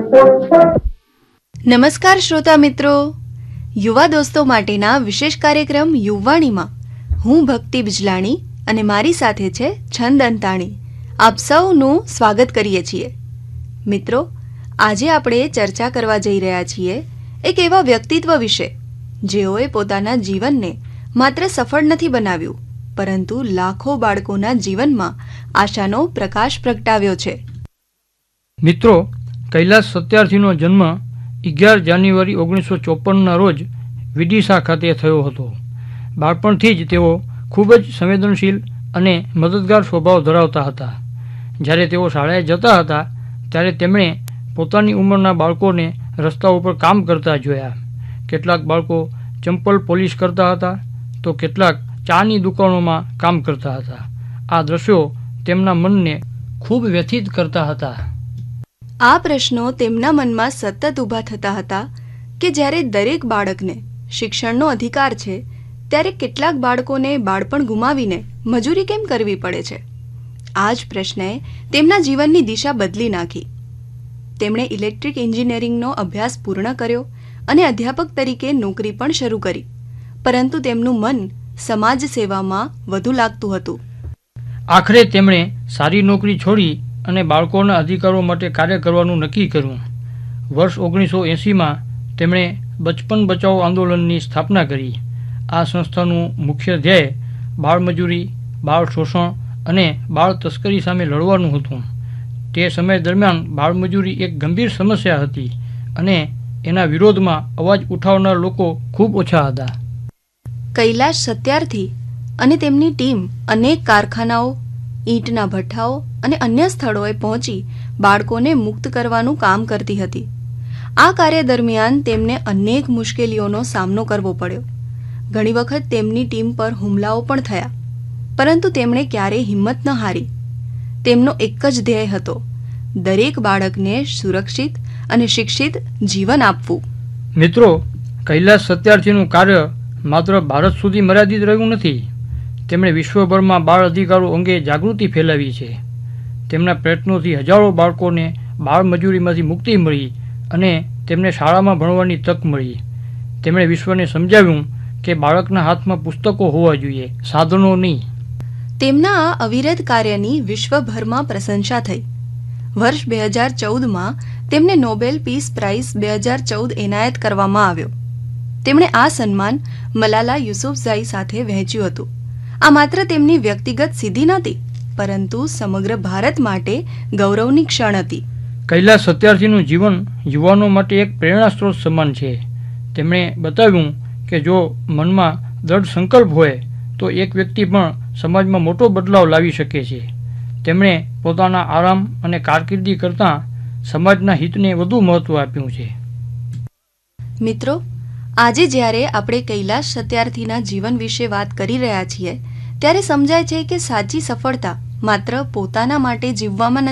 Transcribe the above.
નમસ્કાર શ્રોતા મિત્રો, યુવા દોસ્તો માટેના વિશેષ કાર્યક્રમ યુવાણીમાં હું ભક્તિ બિજલાણી અને મારી સાથે છે છંદ અંતાણી. આપ સૌનું સ્વાગત કરીએ છીએ. મિત્રો, આજે આપણે ચર્ચા કરવા જઈ રહ્યા છીએ એક એવા વ્યક્તિત્વ વિશે જેઓએ પોતાના જીવનને માત્ર સફળ નથી બનાવ્યું, પરંતુ લાખો બાળકોના જીવનમાં આશાનો પ્રકાશ પ્રગટાવ્યો છે. મિત્રો, કૈલાસ સત્યાર્થીનો જન્મ 11 જાન્યુઆરી 1954ના રોજ વિદિશા ખાતે થયો હતો. બાળપણથી જ તેઓ ખૂબ જ સંવેદનશીલ અને મદદગાર સ્વભાવ ધરાવતા હતા. જ્યારે તેઓ શાળાએ જતા હતા ત્યારે તેમણે પોતાની ઉંમરના બાળકોને રસ્તા ઉપર કામ કરતા જોયા. કેટલાક બાળકો ચંપલ પોલિશ કરતા હતા તો કેટલાક ચાની દુકાનોમાં કામ કરતા હતા. આ દ્રશ્યો તેમના મનને ખૂબ વ્યથિત કરતા હતા. આ પ્રશ્નો તેમના મનમાં સતત ઊભા થતા હતા કે જ્યારે દરેક બાળકને શિક્ષણનો અધિકાર છે, ત્યારે કેટલાક બાળકોને બાળપણ ગુમાવીને મજૂરી કેમ કરવી પડે છે? આ જ પ્રશ્નએ તેમના જીવનની દિશા બદલી નાખી. તેમણે ઇલેક્ટ્રિક એન્જિનિયરિંગનો અભ્યાસ પૂર્ણ કર્યો અને અધ્યાપક તરીકે નોકરી પણ શરૂ કરી, પરંતુ તેમનું મન સમાજ સેવામાં વધુ લાગતું હતું. આખરે તેમણે સારી નોકરી છોડી અને બાળકોના અધિકારો માટે કાર્ય કરવાનું નક્કી કર્યું. વર્ષ 1980માં તેમણે બચપન બચાવો આંદોલનની સ્થાપના કરી. આ સંસ્થાનું મુખ્ય ધ્યેય બાળમજૂરી, બાળ શોષણ અને બાળ તસ્કરી સામે લડવાનું હતું. તે સમય દરમિયાન બાળમજૂરી એક ગંભીર સમસ્યા હતી અને એના વિરોધમાં અવાજ ઉઠાવનાર લોકો ખૂબ ઓછા હતા. કૈલાશ સત્યાર્થી અને તેમની ટીમ અનેક કારખાનાઓ, ઈંટના ભઠ્ઠાઓ અને અન્ય સ્થળોએ પહોંચી બાળકોને મુક્ત કરવાનું કામ કરતી હતી. આ કાર્ય દરમિયાન તેમને અનેક મુશ્કેલીઓનો સામનો કરવો પડ્યો. ઘણી વખત તેમની ટીમ પર હુમલાઓ પણ થયા, પરંતુ તેમણે ક્યારેય હિંમત ન હારી. તેમનો એક જ ધ્યેય હતો: દરેક બાળકને સુરક્ષિત અને શિક્ષિત જીવન આપવું. મિત્રો, કૈલાસ સત્યાર્થીનું કાર્ય માત્ર ભારત સુધી મર્યાદિત રહ્યું નથી. તેમણે વિશ્વભરમાં બાળ અધિકારો અંગે જાગૃતિ ફેલાવી છે. તેમના પ્રયત્નોથી હજારો બાળકોને બાળ મજૂરીમાંથી મુક્તિ મળી અને તેમને શાળામાં ભણવાની તક મળી. તેમણે વિશ્વને સમજાવ્યું કે બાળકના હાથમાં પુસ્તકો હોવા જોઈએ, સાધનો નહીં. તેમના આ અવિરત કાર્યની વિશ્વભરમાં પ્રશંસા થઈ. વર્ષ 2014માં તેમને નોબેલ પીસ પ્રાઇઝ 2014 એનાયત કરવામાં આવ્યો. તેમણે આ સન્માન મલાલા યુસુફઝાઈ સાથે વહેંચ્યું હતું. આ માત્ર તેમની વ્યક્તિગત સિદ્ધિ નહોતી, પરંતુ સમગ્ર ભારત માટે ગૌરવની ક્ષણ હતી. કૈલાસ સત્યાર્થીનું જીવન યુવાનો માટે એક પ્રેરણા સ્ત્રોત સમાન છે. તેમણે બતાવ્યું કે જો મનમાં દૃઢ સંકલ્પ હોય તો એક વ્યક્તિ પણ સમાજમાં મોટો બદલાવ લાવી શકે છે. તેમણે પોતાના આરામ અને કારકિર્દી કરતાં સમાજના હિતને વધુ મહત્વ આપ્યું છે. મિત્રો, આજે જ્યારે આપણે કૈલાશ સત્યાર્થીના જીવન વિશે વાત કરી રહ્યા છીએ, ત્યારે સમજાય છે કે સાચી સફળતા માત્ર પોતાના માટે જીવવામાં